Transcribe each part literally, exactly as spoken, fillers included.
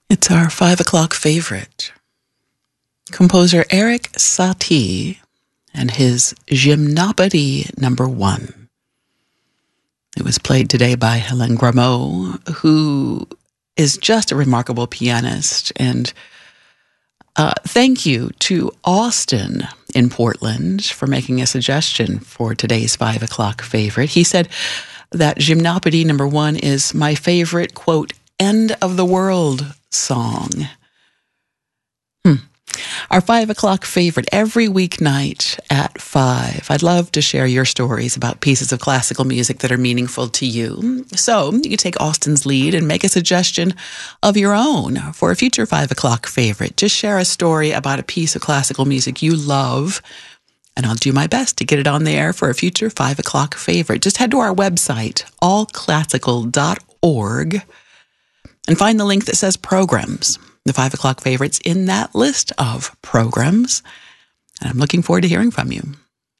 It's our five o'clock favorite. Composer Erik Satie and his Gymnopédie number one. It was played today by Hélène Grimaud, who is just a remarkable pianist. And uh, thank you to Austin in Portland for making a suggestion for today's five o'clock favorite. He said that Gymnopédie number one is my favorite, quote, end of the world song. Hmm. Our five o'clock favorite every weeknight at five. I'd love to share your stories about pieces of classical music that are meaningful to you. So you can take Austin's lead and make a suggestion of your own for a future five o'clock favorite. Just share a story about a piece of classical music you love, and I'll do my best to get it on the air for a future five o'clock favorite. Just head to our website, all classical dot org, and find the link that says programs. The five o'clock favorites in that list of programs. And I'm looking forward to hearing from you.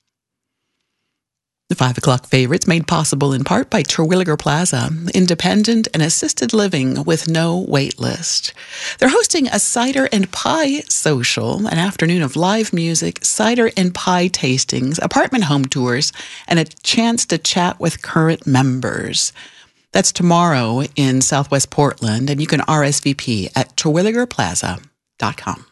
The five o'clock favorites made possible in part by Terwilliger Plaza, independent and assisted living with no wait list. They're hosting a cider and pie social, an afternoon of live music, cider and pie tastings, apartment home tours, and a chance to chat with current members. That's tomorrow in Southwest Portland, and you can R S V P at terwilliger plaza dot com.